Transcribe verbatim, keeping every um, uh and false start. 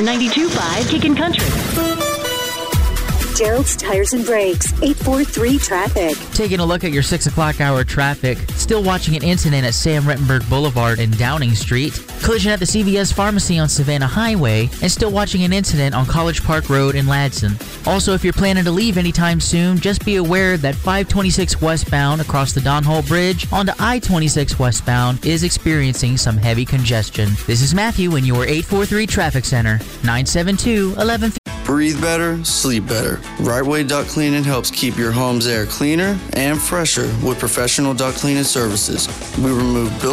ninety-two point five Kickin' Country. Gerald's Tires and Brakes, eight four three traffic. Taking a look at your six o'clock hour traffic. Still watching an incident at Sam Rettenberg Boulevard and Downing Street. Collision at the C V S Pharmacy on Savannah Highway. And still watching an incident on College Park Road in Ladson. Also, if you're planning to leave anytime soon, just be aware that five twenty-six westbound across the Don Holt Bridge onto I twenty-six westbound is experiencing some heavy congestion. This is Matthew in your eight four three Traffic Center, nine seven two, one one. Breathe better, sleep better. Right Way Duct Cleaning helps keep your home's air cleaner and fresher with professional duct cleaning services. We remove built